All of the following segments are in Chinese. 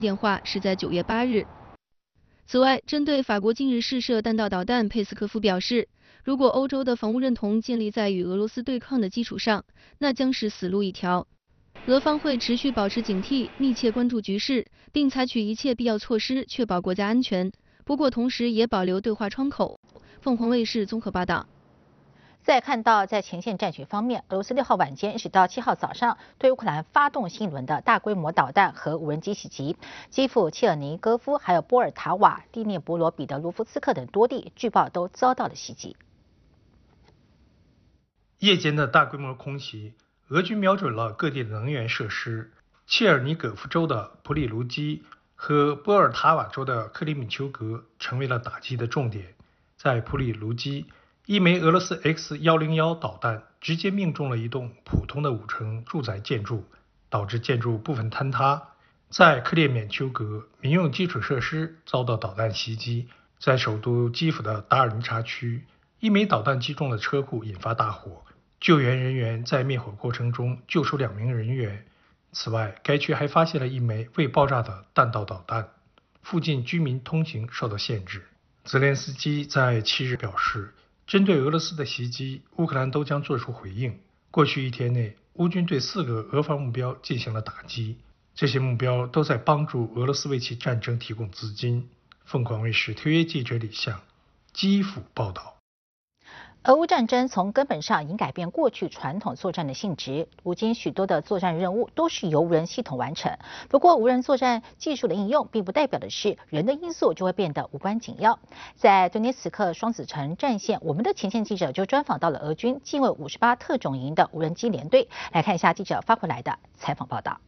电话是在9月8日。此外，针对法国近日试射弹道导弹，佩斯科夫表示，如果欧洲的防务认同建立在与俄罗斯对抗的基础上，那将是死路一条。俄方会持续保持警惕，密切关注局势，并采取一切必要措施，确保国家安全。不过，同时也保留对话窗口。凤凰卫视综合报道。 再看到在前线战局方面，俄罗斯6号晚间一直到7号早上对乌克兰发动新一轮的大规模导弹和无人机袭击，基辅、切尔尼戈夫、还有波尔塔瓦、第聂伯罗彼得罗夫斯克等多地据报都遭到了袭击。 夜间的大规模空袭，俄军瞄准了各地的能源设施。切尔尼戈夫州的普里卢基和波尔塔瓦州的克里米丘格成为了打击的重点。在普里卢基，一枚俄罗斯 X-101导弹直接命中了一栋普通的5层住宅建筑，导致建筑部分坍塌。在克列缅丘格，民用基础设施遭到导弹袭击。在首都基辅的达尔尼察区，一枚导弹击中了车库，引发大火。救援人员在灭火过程中救出2名人员。此外，该区还发现了一枚未爆炸的弹道导弹，附近居民通行受到限制。泽连斯基在7日表示，针对俄罗斯的袭击，乌克兰都将作出回应。过去1天内，乌军对4个俄方目标进行了打击，这些目标都在帮助俄罗斯为其战争提供资金。凤凰卫视特约记者李向，基辅报道。 俄乌战争从根本上已经改变过去传统作战的性质，如今许多的作战任务都是由无人系统完成。不过，无人作战技术的应用，并不代表的是人的因素就会变得无关紧要。在顿涅茨克双子城战线，我们的前线记者就专访到了俄军近卫58特种营的无人机联队，来看一下记者发回来的采访报道。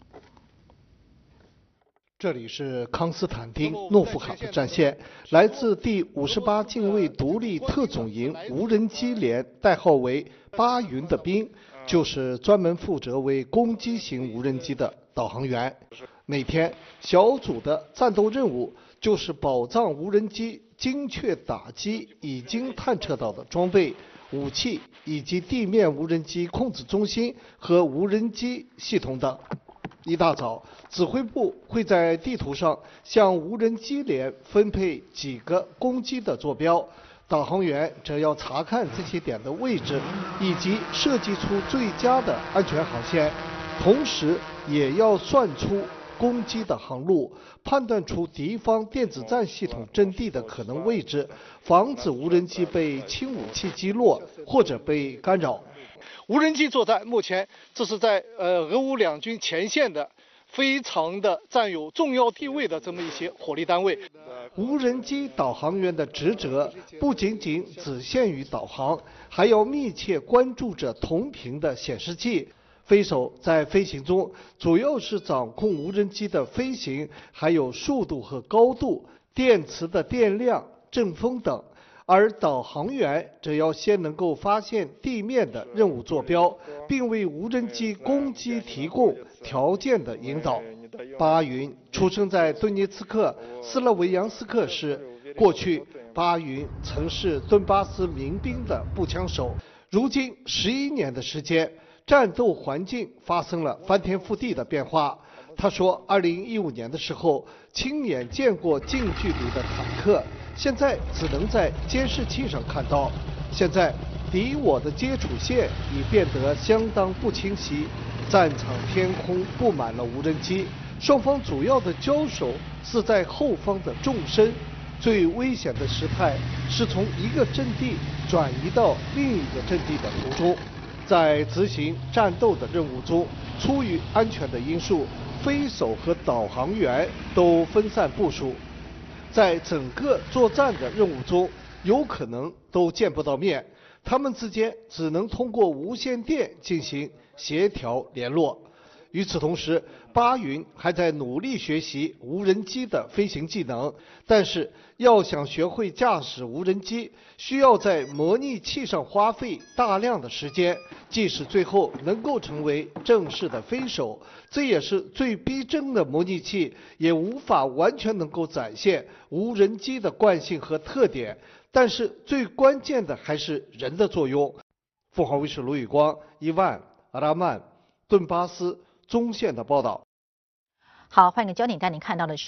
这里是康斯坦丁诺夫卡的战线，来自第58近卫独立特种营无人机连，代号为巴云的兵，就是专门负责为攻击型无人机的导航员。每天小组的战斗任务就是保障无人机精确打击已经探测到的装备、武器以及地面无人机控制中心和无人机系统等。一大早，指挥部会在地图上向无人机连分配几个攻击的坐标，导航员则要查看这些点的位置，以及设计出最佳的安全航线，同时也要算出攻击的航路，判断出敌方电子战系统阵地的可能位置，防止无人机被轻武器击落或者被干扰。无人机作战目前这是在俄乌两军前线的非常的占有重要地位的这么一些火力单位。无人机导航员的职责不仅仅只限于导航，还要密切关注着同频的显示器。飞手在飞行中主要是掌控无人机的飞行，还有速度和高度、电池的电量、阵风等。而导航员则要先能够发现地面的任务坐标，并为无人机攻击提供条件的引导。巴云出生在顿涅茨克斯洛维扬斯克市，过去巴云曾是顿巴斯民兵的步枪手。如今11年的时间，战斗环境发生了翻天覆地的变化。他说，2015年的时候亲眼见过近距离的坦克，现在只能在监视器上看到。现在敌我的接触线已变得相当不清晰，战场天空布满了无人机，双方主要的交手是在后方的纵深。最危险的时态是从一个阵地转移到另一个阵地的途中。在执行战斗的任务中，出于安全的因素，飞手和导航员都分散部署，在整个作战的任务中有可能都见不到面，他们之间只能通过无线电进行协调联络。与此同时，巴云还在努力学习无人机的飞行技能，但是要想学会驾驶无人机，需要在模拟器上花费大量的时间。即使最后能够成为正式的飞手，这也是最逼真的模拟器，也无法完全能够展现无人机的惯性和特点。但是最关键的还是人的作用。凤凰卫视卢宇光、伊万、阿拉曼、顿巴斯中线的报道。 好，换一个焦点带您看到的是。